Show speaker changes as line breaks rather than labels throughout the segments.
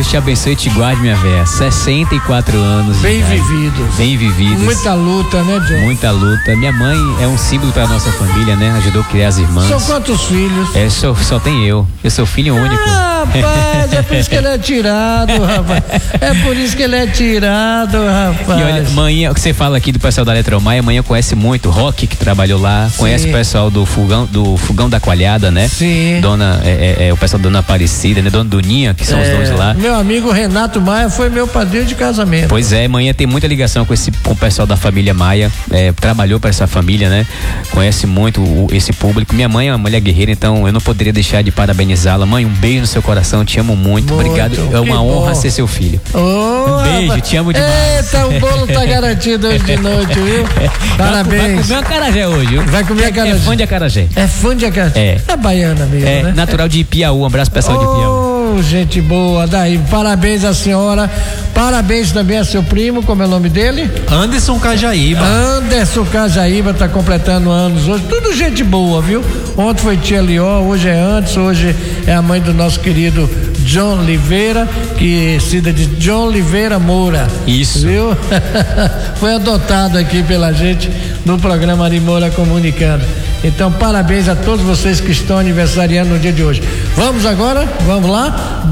Deus te abençoe e te guarde, minha véia. 64 anos.
Bem vividos.
Bem vividos.
Muita luta, né, John?
Muita luta. Minha mãe é um símbolo pra nossa família, né? Ajudou a criar as irmãs.
São quantos filhos?
Só tem eu. Eu sou filho único.
Rapaz, é por isso que ele é tirado, rapaz. É por isso que ele é tirado, rapaz.
E olha, manhã, o que você fala aqui do pessoal da Eletromaia, amanhã conhece muito o Rock, que trabalhou lá. Sim. Conhece o pessoal do Fogão da Coalhada, né?
Sim.
O pessoal da Dona Aparecida, né? Dona Duninha, que são os donos lá.
Meu amigo Renato Maia foi meu padrinho de casamento.
Pois é, amanhã tem muita ligação com o pessoal da família Maia. Trabalhou para essa família, né? Conhece muito esse público. Minha mãe é uma mulher guerreira, então eu não poderia deixar de parabenizá-la. Mãe, um beijo no seu coração, te amo muito. Obrigado, é uma honra ser seu filho.
Um
beijo, rapaz. Te amo demais.
Eita, o bolo tá garantido hoje de noite, viu? Parabéns.
Vai comer acarajé hoje, viu?
Vai comer acarajé.
É fã de acarajé.
É fã de acarajé. É baiana mesmo, né?
Natural de Piauí, um abraço pessoal de Piauí.
Gente boa, daí, parabéns à senhora, parabéns também a seu primo, como é o nome dele?
Anderson Cajaíba.
Anderson Cajaíba tá completando anos hoje, tudo gente boa, viu? Ontem foi tia Lió, hoje é Anderson, hoje é a mãe do nosso querido John Oliveira, que cida de John Oliveira Moura.
Isso.
Viu? Foi adotado aqui pela gente no programa Ari Moura Comunicando. Então, parabéns a todos vocês que estão aniversariando no dia de hoje. Vamos agora? Vamos lá?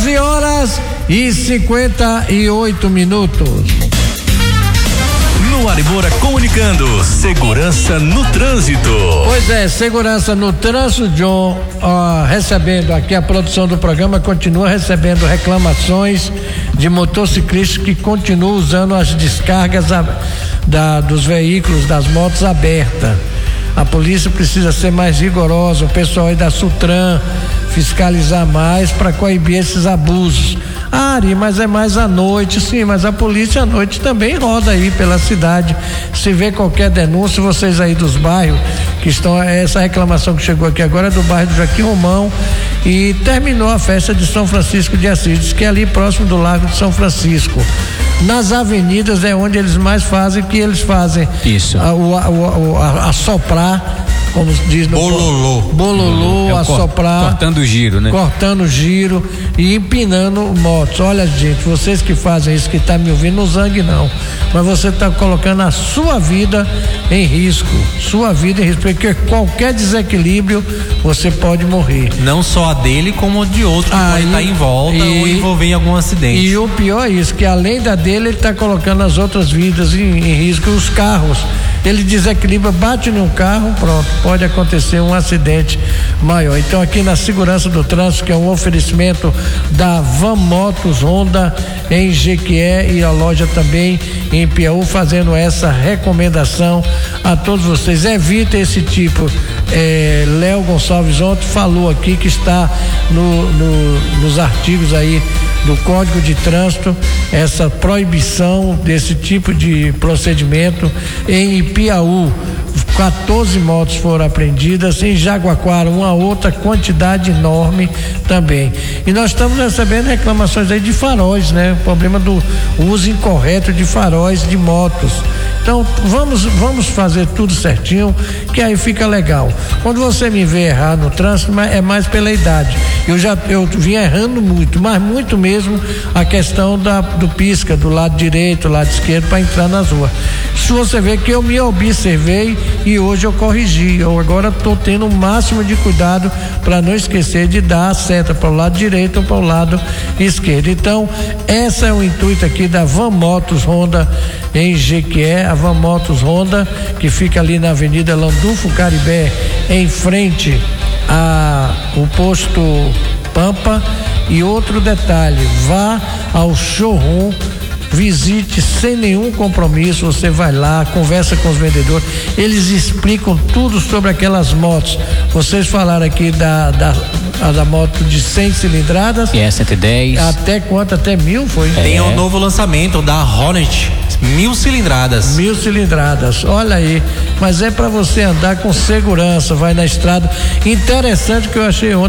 12h58.
No Ari Moura Comunicando, segurança no trânsito.
Pois é, segurança no trânsito, John, recebendo aqui a produção do programa, continua recebendo reclamações de motociclistas que continuam usando as descargas dos veículos, das motos abertas. A polícia precisa ser mais rigorosa, o pessoal aí da Sutran fiscalizar mais para coibir esses abusos. Ari, mas é mais à noite, sim, mas a polícia à noite também roda aí pela cidade. Se vê qualquer denúncia, vocês aí dos bairros que estão, essa reclamação que chegou aqui agora é do bairro do Joaquim Romão e terminou a festa de São Francisco de Assis, que é ali próximo do Lago de São Francisco. Nas avenidas é onde eles mais fazem, que eles fazem
isso,
assoprar, como se diz no bololô, assoprar,
cortando o giro, né?
Cortando o giro e empinando motos. Olha, gente, vocês que fazem isso, que tá me ouvindo, não zangue não, mas você tá colocando a sua vida em risco, porque qualquer desequilíbrio você pode morrer.
Não só a dele, como de outro que pode estar em volta ou envolver em algum acidente.
E o pior é isso, que além da dele, ele tá colocando as outras vidas em risco, os carros. Ele desequilibra, bate num carro, pronto, pode acontecer um acidente maior. Então, aqui na segurança do trânsito, que é um oferecimento da Van Motos Honda em Jequié e a loja também em Piauí, fazendo essa recomendação a todos vocês. Evitem esse tipo. Léo Gonçalves ontem falou aqui que está nos artigos aí do Código de Trânsito essa proibição desse tipo de procedimento. Em Piauí 14 motos foram apreendidas, em Jaguaquara uma outra quantidade enorme também. E nós estamos recebendo reclamações aí de faróis, né? O problema do uso incorreto de faróis de motos. Então vamos fazer tudo certinho, que aí fica legal. Quando você me vê errar no trânsito, é mais pela idade. Eu vim errando muito, mas muito mesmo a questão do pisca, do lado direito, lado esquerdo, para entrar nas ruas. Se você vê que eu me observei e hoje eu corrigi, eu agora estou tendo o máximo de cuidado para não esquecer de dar a seta para o lado direito ou para o lado esquerdo. Então, esse é o intuito aqui da Van Motos Honda em Jequié, a Van Motos Honda, que fica ali na Avenida Landulfo Caribé, em frente ao posto Pampa. E outro detalhe, vá ao showroom, visite sem nenhum compromisso, você vai lá, conversa com os vendedores, eles explicam tudo sobre aquelas motos. Vocês falaram aqui da moto de 100 cilindradas.
Que é 110.
Até quanto? Até 1000 foi?
Tem um novo lançamento da Hornet, 1000 cilindradas.
1000 cilindradas, olha aí. Mas é para você andar com segurança, vai na estrada. Interessante que eu achei ontem